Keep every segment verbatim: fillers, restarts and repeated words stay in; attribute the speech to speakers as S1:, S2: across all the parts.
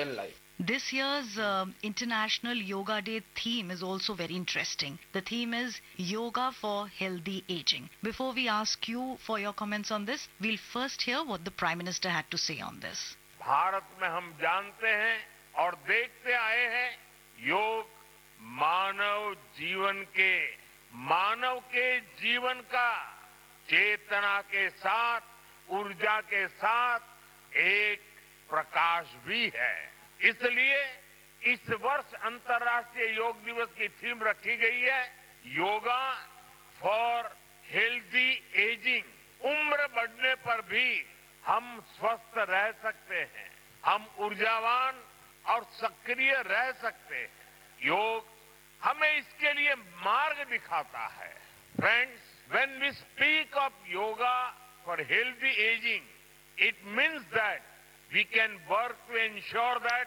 S1: modern life.
S2: This year's um International Yoga Day theme is also very interesting. The theme is Yoga for Healthy Aging. Before we ask you for your comments on this, we'll first hear what the Prime Minister had to say on this.
S3: Bharat में हम जानते हैं और देखते आए हैं योग मानव जीवन के मानव के जीवन का चेतना के साथ ऊर्जा के साथ एक प्रकाश भी है इसलिए इस वर्ष अंतर्राष्ट्रीय योग दिवस की थीम रखी गई है योगा फॉर हेल्दी एजिंग उम्र बढ़ने पर भी हम स्वस्थ रह सकते हैं हम ऊर्जावान और सक्रिय रह सकते हैं योग हमें इसके लिए मार्ग दिखाता है friends when we speak of yoga for healthy ageing it means that we can work to ensure that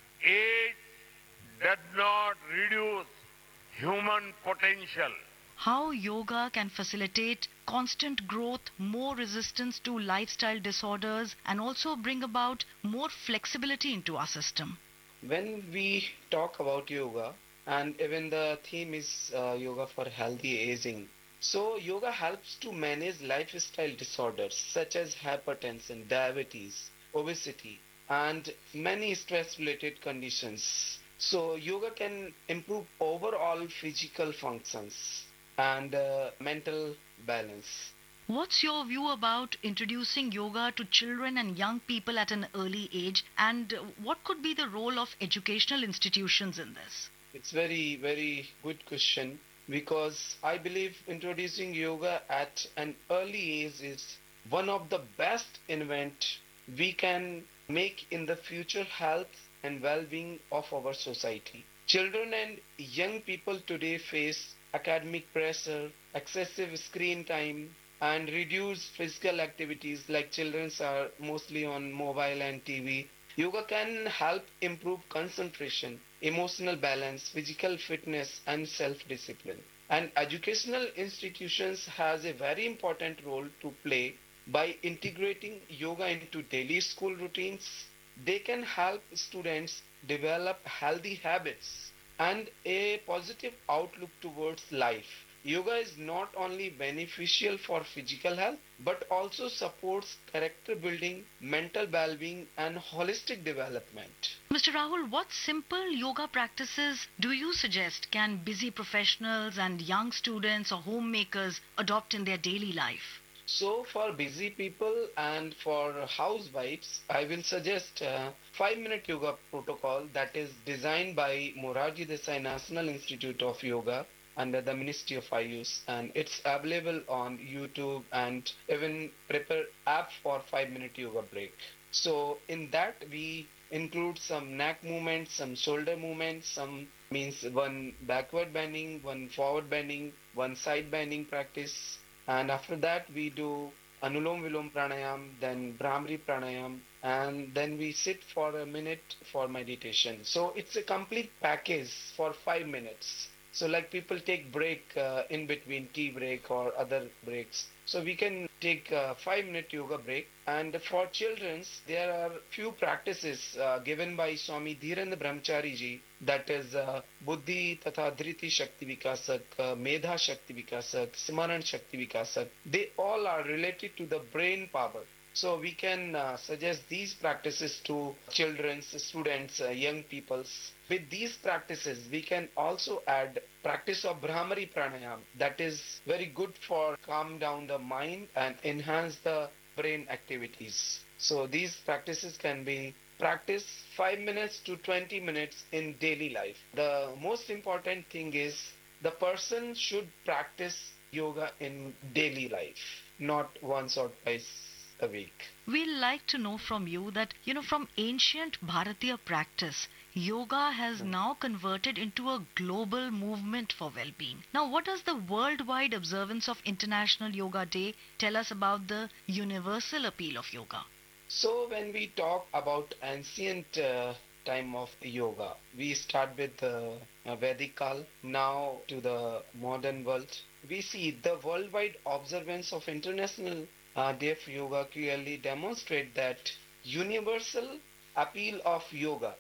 S3: age does not reduce human potential.
S2: How yoga can facilitate constant growth, more resistance to lifestyle disorders, and also bring about more flexibility into our system.
S1: When we talk about yoga, and even the theme is uh, yoga for healthy aging, so yoga helps to manage lifestyle disorders such as hypertension, diabetes, obesity, and many stress-related conditions. So yoga can improve overall physical functions and uh, mental balance.
S2: What's your view about introducing yoga to children and young people at an early age, and what could be the role of educational institutions in this?
S1: It's very, very good question because I believe introducing yoga at an early age is one of the best invent we can make in the future health and well-being of our society. Children and young people today face academic pressure, excessive screen time, and reduced physical activities like children are mostly on mobile and T V. Yoga can help improve concentration, emotional balance, physical fitness, and self-discipline. And educational institutions has a very important role to play by integrating yoga into daily school routines. They can help students develop healthy habits and a positive outlook towards life. Yoga is not only beneficial for physical health but also supports character building, mental well-being, and holistic development.
S2: Mister Rahul, what simple yoga practices do you suggest can busy professionals and young students or homemakers adopt in their daily life?
S1: So for busy people and for housewives, I will suggest a five-minute yoga protocol that is designed by Morarji Desai National Institute of Yoga under the Ministry of Ayush, and it's available on YouTube and even prepare app for five-minute yoga break. So in that we include some neck movements, some shoulder movements, some means one backward bending, one forward bending, one side bending practice. And after that, we do Anulom Vilom Pranayam, then Brahmari Pranayam, and then we sit for a minute for meditation. So it's a complete package for five minutes. So like people take break uh, in between tea break or other breaks. So we can take a five minute yoga break. And for children, there are few practices uh, given by Swami Dhirendra Brahmachari ji, that is uh, Buddhi Tatha Dhriti Shakti Vikasak, uh, Medha Shakti Vikasak, Smaran Shakti Vikasak. They all are related to the brain power. So we can uh, suggest these practices to children, students, uh, young peoples. With these practices, we can also add practice of Brahmari Pranayam that is very good for calm down the mind and enhance the brain activities. So these practices can be practiced five minutes to twenty minutes in daily life. The most important thing is the person should practice yoga in daily life, not once or twice a week.
S2: We'd like to know from you that, you know, from ancient Bharatiya practice, yoga has
S1: Hmm.
S2: now converted into a global movement for well-being. Now, what does the worldwide observance of International Yoga Day tell us about the universal appeal of yoga?
S1: So when we talk about ancient uh, time of yoga, we start with the uh, Vedic Kal, now to the modern world. We see the worldwide observance of International uh, Day of Yoga clearly demonstrate that universal appeal of yoga